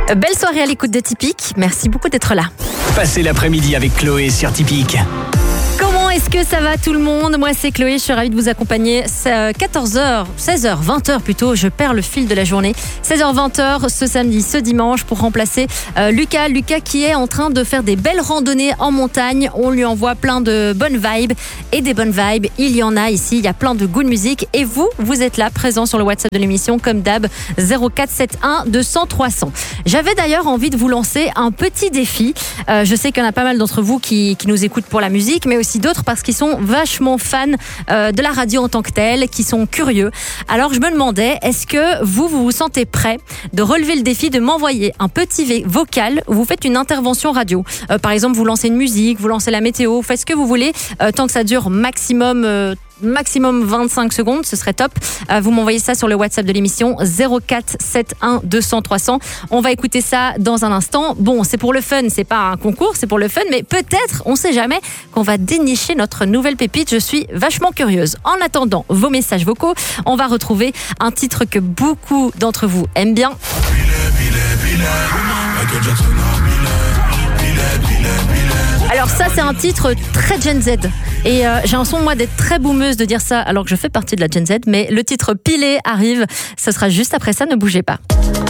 Belle soirée à l'écoute de Typique. Merci beaucoup d'être là. Passez l'après-midi avec Chloé sur Typique. Comment est-ce que ça va tout le monde ? Moi c'est Chloé, je suis ravie de vous accompagner. 14h, 16h, 20h plutôt, je perds le fil de la journée. 16h, 20h ce samedi, ce dimanche pour remplacer Lucas. Lucas qui est en train de faire des belles randonnées en montagne. On lui envoie plein de bonnes vibes et des bonnes vibes. Il y en a ici, il y a plein de good music. Et vous êtes là, présent sur le WhatsApp de l'émission comme d'hab, 0471 200 300. J'avais d'ailleurs envie de vous lancer un petit défi. Je sais qu'il y en a pas mal d'entre vous qui nous écoutent pour la musique, mais aussi d'autres parce qu'ils sont vachement fans de la radio en tant que telle, qui sont curieux. Alors je me demandais, est-ce que vous sentez prêt de relever le défi de m'envoyer un petit vocal où vous faites une intervention radio. Par exemple, vous lancez une musique, vous lancez la météo, vous faites ce que vous voulez, tant que ça dure maximum 25 secondes, ce serait top. Vous m'envoyez ça sur le WhatsApp de l'émission 0471 200 300. On va écouter ça dans un instant. Bon, c'est pour le fun, c'est pas un concours, c'est pour le fun, mais peut-être, on sait jamais, qu'on va dénicher notre nouvelle pépite. Je suis vachement curieuse. En attendant vos messages vocaux, on va retrouver un titre que beaucoup d'entre vous aiment bien. Alors ça, c'est un titre très Gen Z. Et j'ai un son, moi, d'être très boomeuse de dire ça, alors que je fais partie de la Gen Z. Mais le titre Pilé arrive. Ce sera juste après ça, ne bougez pas.